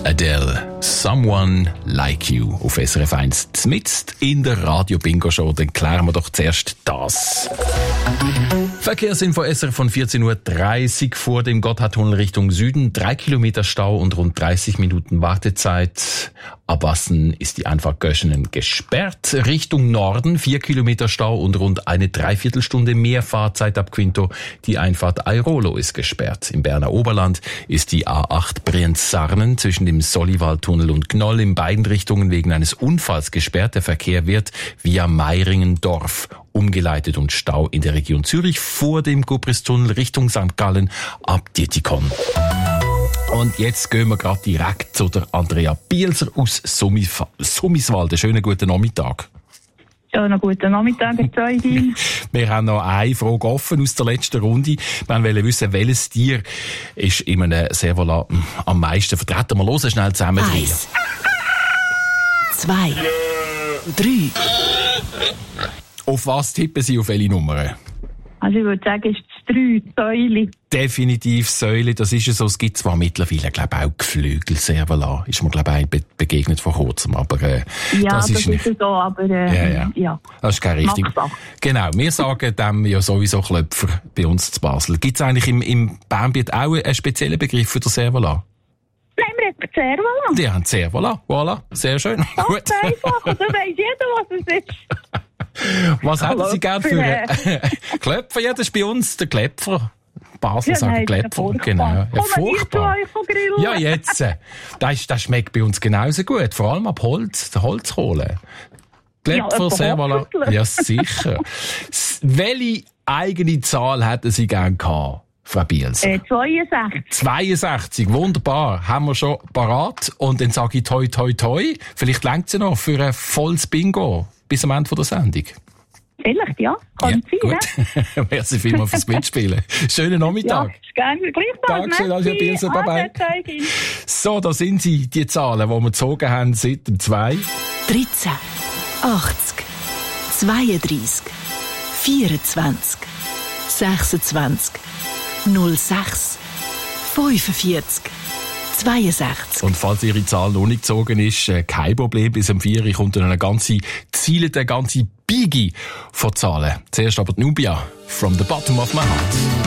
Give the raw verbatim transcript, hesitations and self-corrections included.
Adele, Someone Like You auf S R F eins. Zmitzt in der Radio-Bingo-Show, dann klären wir doch zuerst das. Verkehrsinfo S R F von vierzehn Uhr dreißig vor dem Gotthardtunnel Richtung Süden. Drei Kilometer Stau und rund dreißig Minuten Wartezeit. Ab Wassen ist die Einfahrt Göschenen gesperrt. Richtung Norden vier Kilometer Stau und rund eine Dreiviertelstunde mehr Fahrzeit ab Quinto. Die Einfahrt Airolo ist gesperrt. Im Berner Oberland ist die A acht Brienz-Sarnen zwischen dem Solliwaldtunnel und Gnoll in beiden Richtungen wegen eines Unfalls gesperrt. Der Verkehr wird via Meiringen-Dorf umgeleitet und Stau in der Region Zürich vor dem Gubristunnel Richtung Sankt Gallen ab Dietikon. Und jetzt gehen wir gerade direkt zu der Andrea Bielser aus Summis- Summiswalde. Schönen guten Nachmittag. Schönen guten Nachmittag, Herr Zeugin. Wir haben noch eine Frage offen aus der letzten Runde. Wir wollen wissen, welches Tier ist in einem Servola am meisten vertreten. Wir hören schnell zusammen. Eins. Zwei. Drei. Auf was tippen Sie, auf welche Nummern? Also ich würde sagen, es ist das drei, Säule. Definitiv Säule, das ist es so. Es gibt zwar mittlerweile, glaube ich, auch Geflügel, Servola. Ist mir, glaube ich, be- begegnet vor kurzem. Aber, äh, Ja, das, das ist, ist es so, aber äh, ja, ja. ja. Das ist kein richtig. Machbar. Genau, wir sagen dem ja sowieso Klöpfer bei uns zu Basel. Gibt es eigentlich im, im Bernbiet auch einen speziellen Begriff für den Servola? Nein, wir haben Servola. Die haben Servola, voilà, sehr schön. Ganz Gut. einfach, und dann weiss jeder, was es ist. Was hätten Sie gern für einen Klöpfer. Klöpfer? Ja, das ist bei uns der Klepfer. Basel Ja, sagen nein, Klepfer. furchtbar. Genau. Ja, Kommen wir zu furchtbar. euch von Grillen? Ja, jetzt. äh, Das, das schmeckt bei uns genauso gut. Vor allem ab Holz, der Holzkohle. Klepfer, Ja, Servola. hoffentlich. Ja, sicher. S- Welche eigene Zahl hätten Sie gern gehabt, Frau Bielser? Äh, zweiundsechzig. zweiundsechzig, wunderbar, haben wir schon parat. Und dann sage ich toi toi toi. Vielleicht reicht es ja noch für ein volles Bingo bis am Ende der Sendung. Vielleicht, ja. Kann Ja, sein, gut. Merci vielmals fürs Mitspielen. Schönen ja. Nachmittag. Ja, ist gerne gleichfalls. Dankeschön, Merci. Anja Bielser, bye bye. Ade, Zeugin. So, da sind sie, die Zahlen, die wir gezogen haben seit dem zwei. dreizehn. achtzig. zweiunddreissig. vierundzwanzig. sechsundzwanzig. null sechs. fünfundvierzig. zweiundsechzig. Und falls Ihre Zahl noch nicht gezogen ist, äh, kein Problem, bis um vier Uhr kommt dann eine ganze Ziele, eine ganze Bigi von Zahlen. Zuerst aber die Nubia, From the Bottom of My Heart.